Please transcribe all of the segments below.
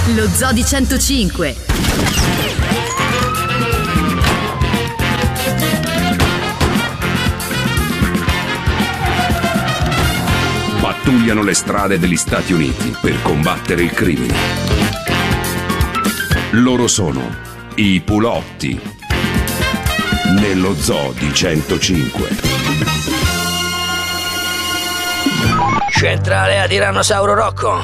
Lo Zoo di 105. Pattugliano le strade degli Stati Uniti per combattere il crimine. Loro sono i Pulotti, nello Zoo di 105. Centrale a Tirannosauro Rocco.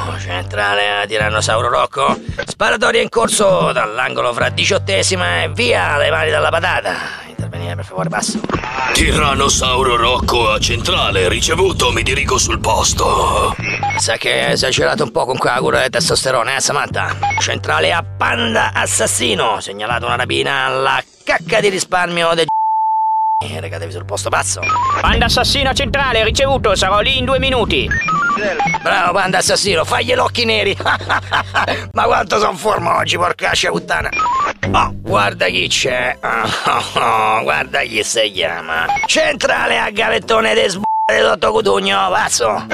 Sparatoria in corso dall'angolo fra 18ª e via le mani dalla patata. Intervenire per favore, passo. Tirannosauro Rocco a centrale, ricevuto, mi dirigo sul posto. Sa che hai esagerato un po' con quella cura del testosterone, Samantha? Centrale a Panda Assassino, segnalato una rapina alla cacca di risparmio del recatevi sul posto, passo. Panda Assassino centrale, ricevuto, sarò lì in 2 minuti. Bravo Panda Assassino, fagli gli occhi neri. Ma quanto son formo oggi, porcaccia puttana. Oh, guarda chi c'è. Guarda chi si chiama. Centrale a gavettone de sotto Cutugno, passo.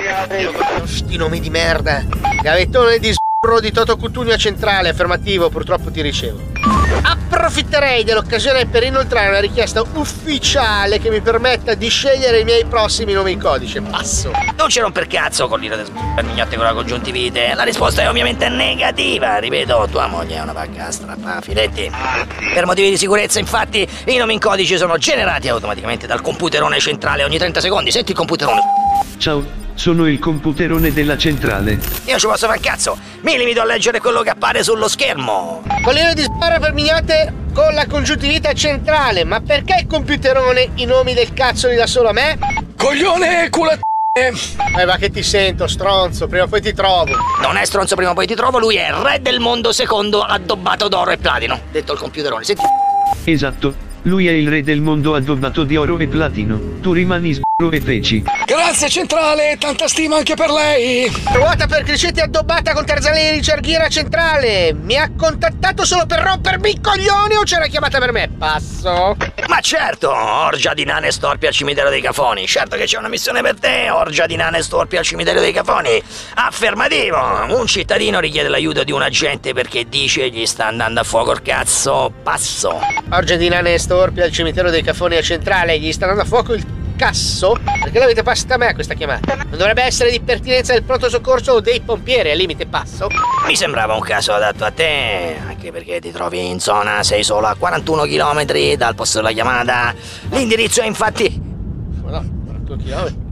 Sti nomi di merda. Gavettone di di Toto Cutugno a centrale, affermativo, purtroppo ti ricevo. Approfitterei dell'occasione per inoltrare una richiesta ufficiale che mi permetta di scegliere i miei prossimi nomi in codice. Passo. Non c'è romper cazzo con l'ira per mignotte con la congiuntivite. La risposta è ovviamente negativa. Ripeto, tua moglie è una vacca strappa filetti. Per motivi di sicurezza, infatti, i nomi in codice sono generati automaticamente dal computerone centrale ogni 30 secondi. Senti il computerone. Ciao. Sono il computerone della centrale. Io ci posso far cazzo. Mi limito a leggere quello che appare sullo schermo. Collino di spara per mignotte con la congiuntività centrale. Ma perché il computerone i nomi del cazzo li dà solo a me? Coglione culo. Ma che ti sento, stronzo, prima o poi ti trovo. Non è stronzo prima o poi ti trovo, lui è re del mondo secondo addobbato d'oro e platino. Detto il computerone, senti. Esatto. Lui è il re del mondo addobbato di oro e platino. Tu rimani sbro e feci. Grazie centrale, tanta stima anche per lei. Ruota per Criceti addobbata con Tarzanelli di Cerghiera centrale. Mi ha contattato solo per rompermi i coglioni o c'era chiamata per me? Passo. Ma certo, orgia di nane storpi al cimitero dei Cafoni. Certo che c'è una missione per te, orgia di nane storpi al cimitero dei Cafoni. Affermativo. Un cittadino richiede l'aiuto di un agente perché dice gli sta andando a fuoco il cazzo. Passo. Orgia di nane storpi al cimitero dei Cafoni a centrale. Gli sta andando a fuoco il casso? Perché l'avete passata a me questa chiamata? Non dovrebbe essere di pertinenza del pronto soccorso o dei pompieri, al limite passo? Mi sembrava un caso adatto a te, anche perché ti trovi in zona, sei solo a 41 km dal posto della chiamata. L'indirizzo è infatti... Ma no, 41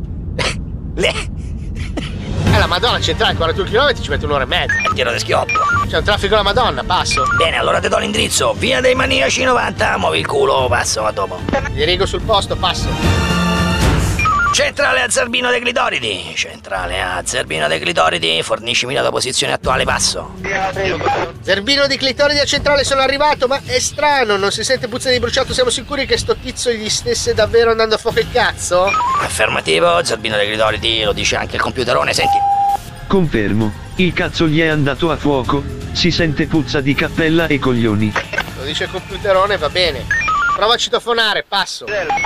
km? La Madonna centrale, 41 km ci mette un'ora e mezza. È pieno di schioppo. C'è un traffico alla Madonna, passo. Bene, allora ti do l'indirizzo. Via dei Maniaci 90, muovi il culo, passo, a dopo. Mi dirigo sul posto, passo. Centrale a Zerbino dei Clitoridi. Centrale a Zerbino dei Clitoridi, forniscimi la tua posizione attuale, passo. Zerbino di Clitoridi a centrale, sono arrivato, ma è strano, non si sente puzza di bruciato, siamo sicuri che sto tizio gli stesse davvero andando a fuoco il cazzo? Affermativo, Zerbino dei Clitoridi, lo dice anche il computerone, senti. Confermo, il cazzo gli è andato a fuoco, si sente puzza di cappella e coglioni. Lo dice il computerone, va bene. Prova a citofonare, passo.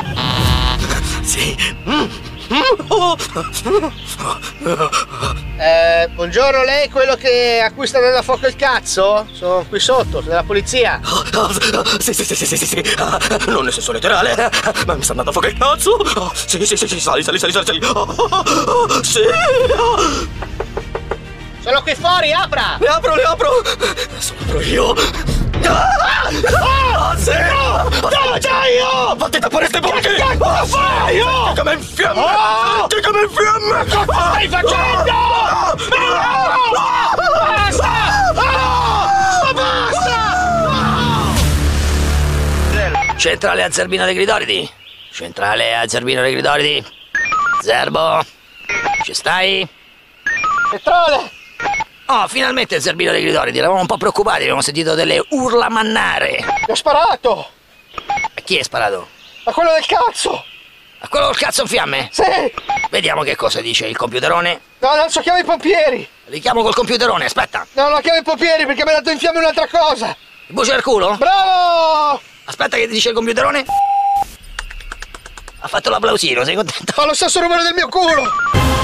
Sì. Buongiorno, lei è quello a cui sta andando a fuoco il cazzo? Sono qui sotto, della polizia. Sì. Non nel senso letterale, ma mi sta andando a fuoco il cazzo. Sì, sali. Sì. Sono qui fuori, apra! Le apro. Adesso apro io. Sì! Dove sei io? Fatti tappare ste bocche! Che cazzo fai io? Che mi infiamme! Che stai facendo? Basta! Centrale a Zerbino dei Clitoridi. Centrale a Zerbino dei Clitoridi. Zerbo, ci stai? Centrale! Oh, finalmente Zerbino dei Clitoridi, eravamo un po' preoccupati, abbiamo sentito delle urla mannare. Ho sparato! A chi hai sparato? A quello del cazzo! A quello col cazzo in fiamme? Sì! Vediamo che cosa dice il computerone. No, non so, chiamo i pompieri! Richiamo col computerone, aspetta. No, non chiamo i pompieri perché mi ha dato in fiamme un'altra cosa! Il bucio al culo? Bravo! Aspetta che ti dice il computerone. Ha fatto l'applausino, sei contento? Fa lo stesso numero del mio culo!